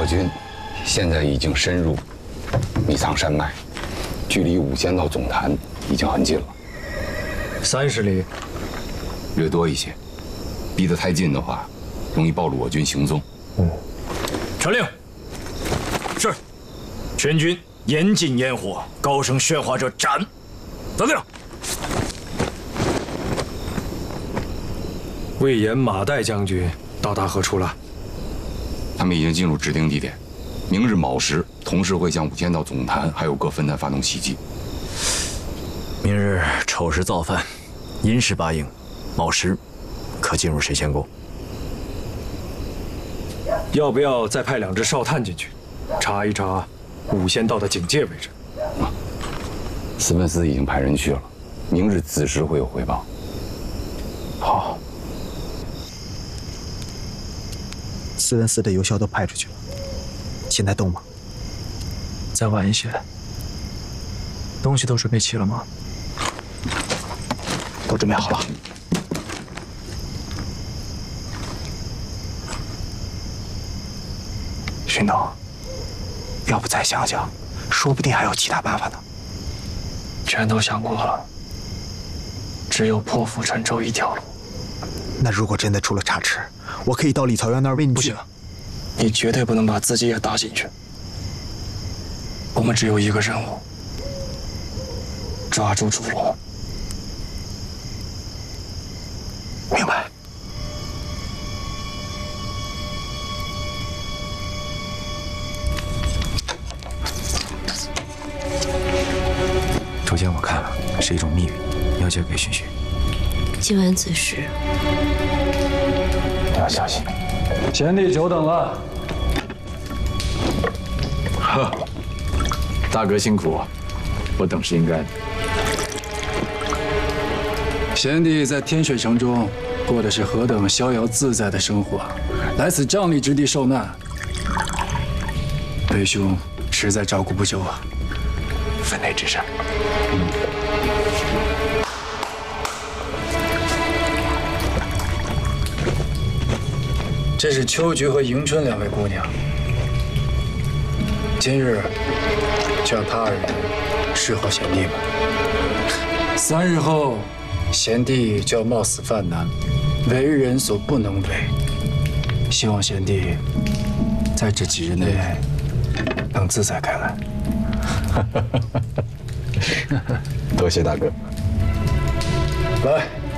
我军现在已经深入密藏山脉，距离五仙道总坛已经很近了 ，30里， 略多一些。逼得太近的话，容易暴露我军行踪。 传令。是。全军严禁烟火，高声喧哗者斩。得令。魏延、马岱将军到达何处了？ 他们已经进入指定地点，明日卯时，同时会向五仙道总坛还有各分坛发动袭击。 明日丑时造饭，寅时拔营，卯时可进入神仙宫。要不要再派2只哨探进去，查一查五仙道的警戒位置？ 司文司已经派人去了，明日子时会有回报。 好。 司文司的游枭都派出去了，现在动吗？ 再晚一些。东西都准备齐了吗？ 都准备好了。荀东，要不再想想，说不定还有其他办法呢。 全都想过了，只有破釜沉舟一条路。 那如果真的出了差池，我可以到李草原那儿为你不行，你绝对不能把自己也搭进去。我们只有一个任务，抓住主龙。 明白。 竹简我看了，是一种密语，要交给荀彧。 今晚子时， 你要小心。 贤弟久等了。 呵，大哥辛苦，我等是应该的。 贤弟在天水城中过的是何等逍遥自在的生活，来此瘴疠之地受难，为兄实在照顾不周啊，分内之事。这是秋菊和迎春2位姑娘，今日就让她2人侍候贤弟吧。3日后，贤弟就要冒死犯难，为人所不能为。希望贤弟在这几日内能自在开来。 多谢大哥。 来。